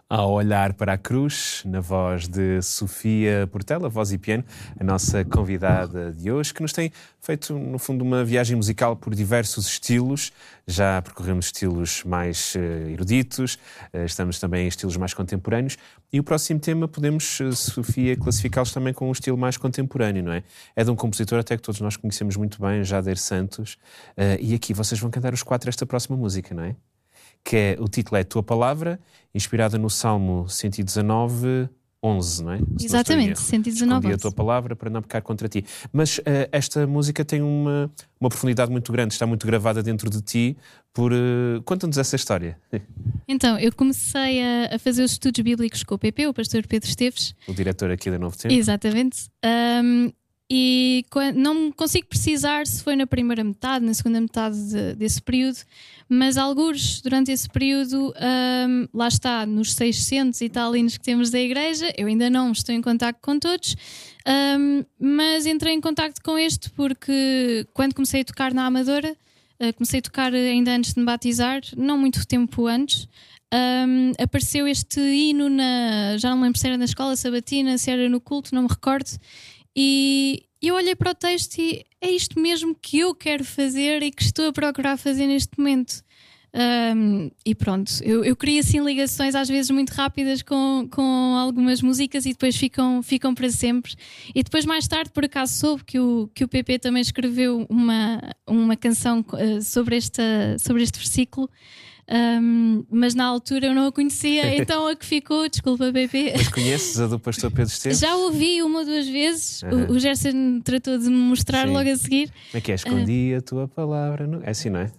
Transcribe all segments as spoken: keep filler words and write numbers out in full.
Ao olhar para a cruz, na voz de Sofia Portela, voz e piano, a nossa convidada de hoje, que nos tem feito, no fundo, uma viagem musical por diversos estilos. Já percorremos estilos mais uh, eruditos, uh, estamos também em estilos mais contemporâneos, e o próximo tema podemos, uh, Sofia, classificá-los também com um estilo mais contemporâneo, não é? É de um compositor até que todos nós conhecemos muito bem, Jader Santos, uh, e aqui vocês vão cantar os quatro esta próxima música, não é? Que é, o título é Tua Palavra, inspirada no Salmo cento e dezanove, onze, não é? Se Exatamente, não cento e dezanove, Escondi a tua palavra para não pecar contra ti. Mas uh, esta música tem uma, uma profundidade muito grande, está muito gravada dentro de ti. Por, uh, conta-nos essa história. Então, eu comecei a, a fazer os estudos bíblicos com o P P, o pastor Pedro Esteves. O diretor aqui da Novo Tempo. Exatamente. Um, e não consigo precisar se foi na primeira metade, na segunda metade de, desse período, mas algures durante esse período, um, lá está, nos seiscentos e tal hinos que temos da igreja, eu ainda não estou em contacto com todos, um, mas entrei em contacto com este porque quando comecei a tocar na Amadora, uh, comecei a tocar ainda antes de me batizar, não muito tempo antes, um, apareceu este hino, na, já não me lembro se era na escola sabatina, se era no culto, não me recordo. E eu olhei para o texto e é isto mesmo que eu quero fazer e que estou a procurar fazer neste momento. Um, e pronto, eu, eu crio assim ligações às vezes muito rápidas com, com algumas músicas e depois ficam, ficam para sempre. E depois mais tarde por acaso soube que o, que o P P também escreveu uma, uma canção uh, sobre, esta, sobre este versículo. Um, mas na altura eu não a conhecia, então a que ficou, desculpa P P. Mas conheces a do pastor Pedro Esteves? Já ouvi uma ou duas vezes, uhum. o, o Gerson tratou de me mostrar. Sim. Logo a seguir. Como é que é? Escondi uh... a tua palavra, não? É assim, não é?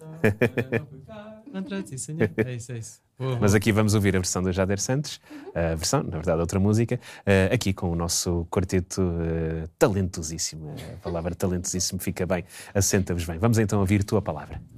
É isso, é isso. Mas aqui vamos ouvir a versão do Jader Santos, a versão, na verdade, outra música, aqui com o nosso quarteto talentosíssimo. A palavra talentosíssimo fica bem, assenta-vos bem. Vamos então ouvir Tua Palavra.